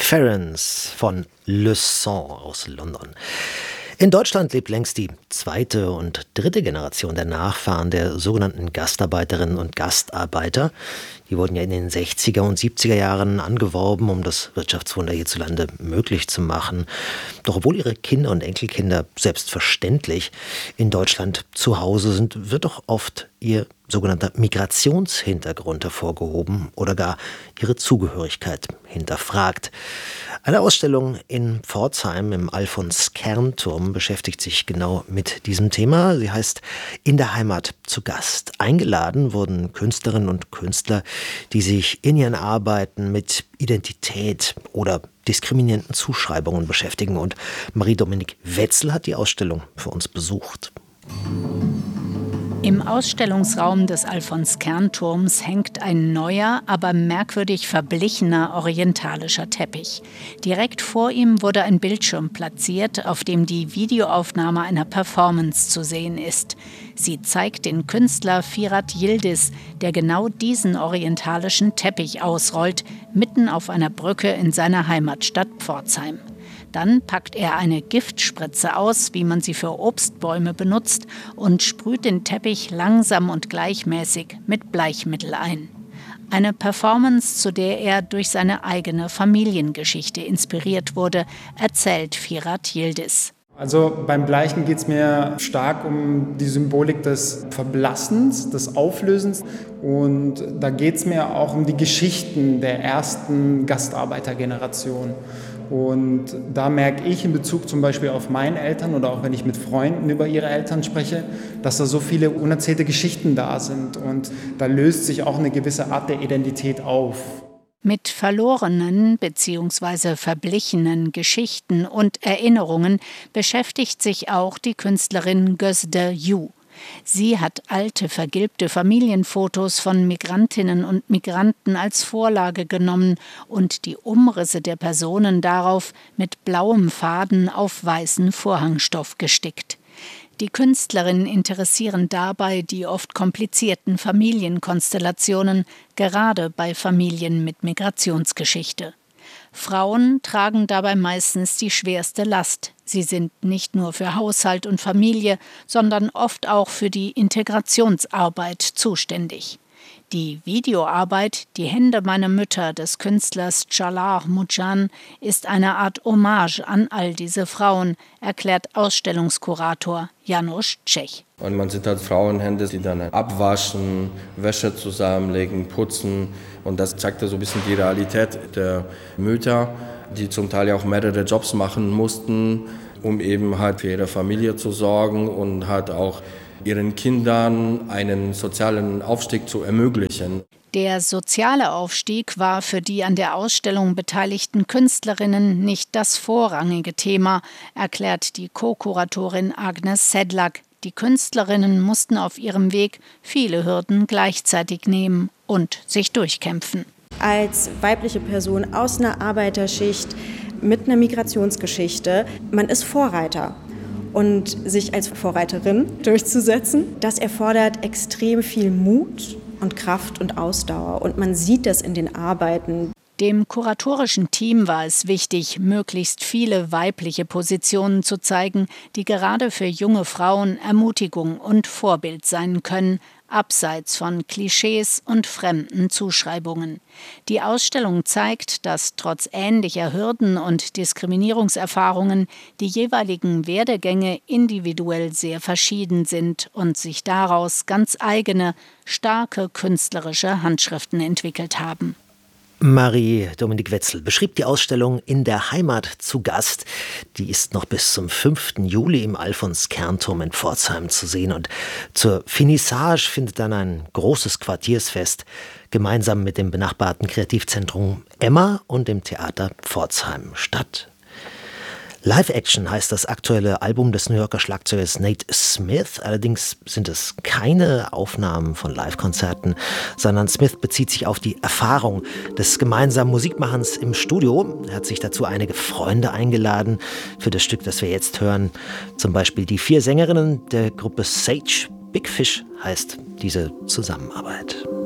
Ferrens von Le Son aus London. In Deutschland lebt längst die zweite und dritte Generation der Nachfahren der sogenannten Gastarbeiterinnen und Gastarbeiter. Die wurden ja in den 60er und 70er Jahren angeworben, um das Wirtschaftswunder hierzulande möglich zu machen. Doch obwohl ihre Kinder und Enkelkinder selbstverständlich in Deutschland zu Hause sind, wird doch oft ihr sogenannter Migrationshintergrund hervorgehoben oder gar ihre Zugehörigkeit hinterfragt. Eine Ausstellung in Pforzheim im Alfons-Kern-Turm beschäftigt sich genau mit diesem Thema. Sie heißt In der Heimat zu Gast. Eingeladen wurden Künstlerinnen und Künstler, die sich in ihren Arbeiten mit Identität oder diskriminierenden Zuschreibungen beschäftigen. Und Marie-Dominique Wetzel hat die Ausstellung für uns besucht. Im Ausstellungsraum des Alfons-Kern-Turms hängt ein neuer, aber merkwürdig verblichener orientalischer Teppich. Direkt vor ihm wurde ein Bildschirm platziert, auf dem die Videoaufnahme einer Performance zu sehen ist. Sie zeigt den Künstler Firat Yildiz, der genau diesen orientalischen Teppich ausrollt, mitten auf einer Brücke in seiner Heimatstadt Pforzheim. Dann packt er eine Giftspritze aus, wie man sie für Obstbäume benutzt, und sprüht den Teppich langsam und gleichmäßig mit Bleichmittel ein. Eine Performance, zu der er durch seine eigene Familiengeschichte inspiriert wurde, erzählt Firat Yildiz. Also beim Bleichen geht es mir stark um die Symbolik des Verblassens, des Auflösens. Und da geht es mir auch um die Geschichten der ersten Gastarbeitergeneration. Und da merke ich in Bezug zum Beispiel auf meine Eltern oder auch wenn ich mit Freunden über ihre Eltern spreche, dass da so viele unerzählte Geschichten da sind. Und da löst sich auch eine gewisse Art der Identität auf. Mit verlorenen bzw. verblichenen Geschichten und Erinnerungen beschäftigt sich auch die Künstlerin Gözde Yu. Sie hat alte, vergilbte Familienfotos von Migrantinnen und Migranten als Vorlage genommen und die Umrisse der Personen darauf mit blauem Faden auf weißen Vorhangstoff gestickt. Die Künstlerin interessieren dabei die oft komplizierten Familienkonstellationen, gerade bei Familien mit Migrationsgeschichte. Frauen tragen dabei meistens die schwerste Last. Sie sind nicht nur für Haushalt und Familie, sondern oft auch für die Integrationsarbeit zuständig. Die Videoarbeit »Die Hände meiner Mütter« des Künstlers Csalar Mucan ist eine Art Hommage an all diese Frauen, erklärt Ausstellungskurator Janusz Czech. Und man sieht halt Frauenhände, die dann abwaschen, Wäsche zusammenlegen, putzen. Und das zeigt ja so ein bisschen die Realität der Mütter, die zum Teil ja auch mehrere Jobs machen mussten, um eben halt für ihre Familie zu sorgen und halt auch ihren Kindern einen sozialen Aufstieg zu ermöglichen. Der soziale Aufstieg war für die an der Ausstellung beteiligten Künstlerinnen nicht das vorrangige Thema, erklärt die Co-Kuratorin Agnes Sedlak. Die Künstlerinnen mussten auf ihrem Weg viele Hürden gleichzeitig nehmen und sich durchkämpfen. Als weibliche Person aus einer Arbeiterschicht mit einer Migrationsgeschichte, man ist Vorreiter. Und sich als Vorreiterin durchzusetzen, das erfordert extrem viel Mut und Kraft und Ausdauer. Und man sieht das in den Arbeiten. Dem kuratorischen Team war es wichtig, möglichst viele weibliche Positionen zu zeigen, die gerade für junge Frauen Ermutigung und Vorbild sein können, abseits von Klischees und fremden Zuschreibungen. Die Ausstellung zeigt, dass trotz ähnlicher Hürden und Diskriminierungserfahrungen die jeweiligen Werdegänge individuell sehr verschieden sind und sich daraus ganz eigene, starke künstlerische Handschriften entwickelt haben. Marie-Dominique Wetzel beschrieb die Ausstellung In der Heimat zu Gast. Die ist noch bis zum 5. Juli im Alfons-Kern-Turm in Pforzheim zu sehen. Und zur Finissage findet dann ein großes Quartiersfest gemeinsam mit dem benachbarten Kreativzentrum Emma und dem Theater Pforzheim statt. Live Action heißt das aktuelle Album des New Yorker Schlagzeugers Nate Smith. Allerdings sind es keine Aufnahmen von Live-Konzerten, sondern Smith bezieht sich auf die Erfahrung des gemeinsamen Musikmachens im Studio. Er hat sich dazu einige Freunde eingeladen für das Stück, das wir jetzt hören. Zum Beispiel die 4 Sängerinnen der Gruppe Sage. Big Fish heißt diese Zusammenarbeit.